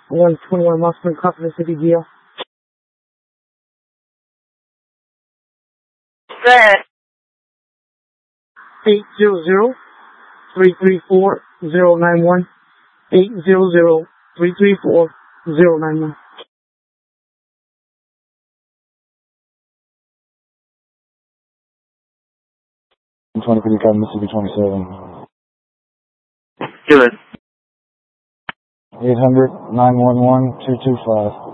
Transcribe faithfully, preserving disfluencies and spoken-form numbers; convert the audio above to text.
one twenty-one Mustang, Coffee Mississippi, G L. Go ahead. eight zero zero, three three four, zero nine one. eight zero zero, three three four, zero nine one. twenty fifty-five Mississippi twenty-seven. Do it. eight hundred, nine one one, two two five.